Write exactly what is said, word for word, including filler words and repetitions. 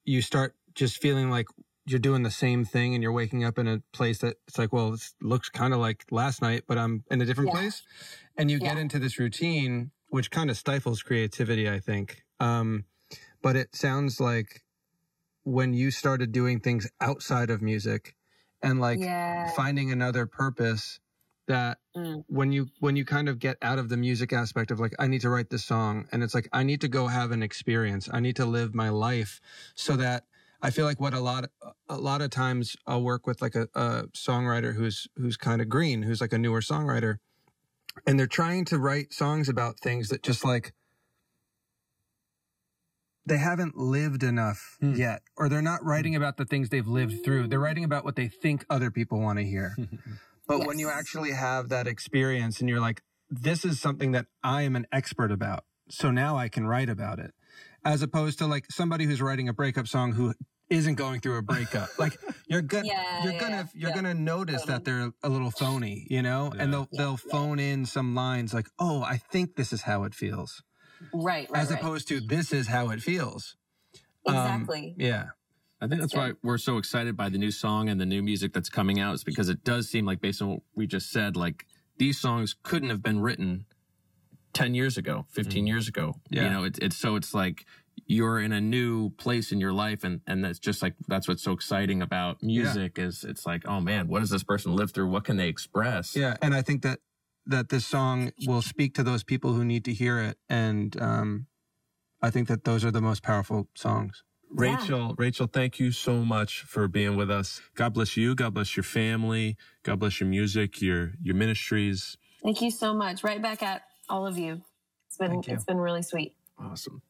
you start just feeling like you're doing the same thing and you're waking up in a place that it's like, well, it looks kind of like last night, but I'm in a different Yeah. place. And you Yeah. get into this routine, which kind of stifles creativity, I think. Um, but it sounds like when you started doing things outside of music and like Yeah. finding another purpose, that Mm. when you when you kind of get out of the music aspect of like, I need to write this song, and it's like, I need to go have an experience. I need to live my life, so that I feel like what a lot a lot of times I'll work with like a, a songwriter who's who's kind of green, who's like a newer songwriter, and they're trying to write songs about things that just like they haven't lived enough Hmm. yet, or they're not writing about the things they've lived through. They're writing about what they think other people want to hear. But when you Yes. actually have that experience and you're like, this is something that I am an expert about, so now I can write about it, as opposed to like somebody who's writing a breakup song who isn't going through a breakup. Like you're good, Yeah, you're yeah, gonna you're yeah. gonna notice that they're a little phony, you know, Yeah. and they'll Yeah, they'll yeah. phone in some lines like, oh, I think this is how it feels, Right, right, as right. opposed to this is how it feels. Um, Exactly. yeah. I think that's why we're so excited by the new song and the new music that's coming out, is because it does seem like, based on what we just said, like these songs couldn't have been written ten years ago, fifteen years ago. Yeah. You know, it's, it's so it's like you're in a new place in your life. And, and that's just like, that's what's so exciting about music is it's like, oh man, what does this person live through? What can they express? Yeah. And I think that, that this song will speak to those people who need to hear it. And, um, I think that those are the most powerful songs. Rachel, Rachel, thank you so much for being with us. God bless you. God bless your family. God bless your music, your your ministries. Thank you so much. Right back at all of you. It's been Thank you. it's been really sweet. Awesome.